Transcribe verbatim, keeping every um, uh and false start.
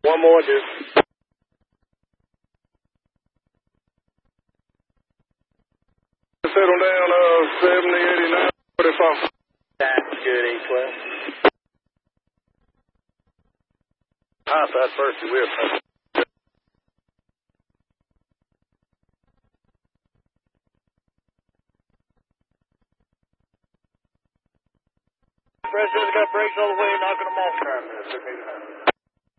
One more, dude. Settle down, uh, seventy, eighty-nine, forty-five. That's good, eight twelve. High side first, you will. President's got brakes all the way, knocking them off.